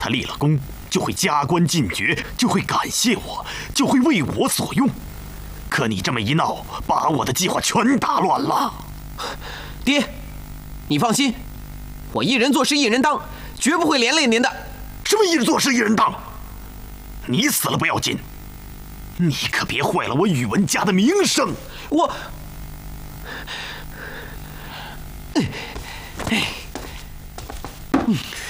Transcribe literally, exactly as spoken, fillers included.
他立了功，就会加官进爵，就会感谢我，就会为我所用。可你这么一闹，把我的计划全打乱了。 爹，你放心，我一人做事一人当，绝不会连累您的。 什么一人做事一人当？你死了不要紧，你可别坏了我宇文家的名声。 我，哎，哎，嗯。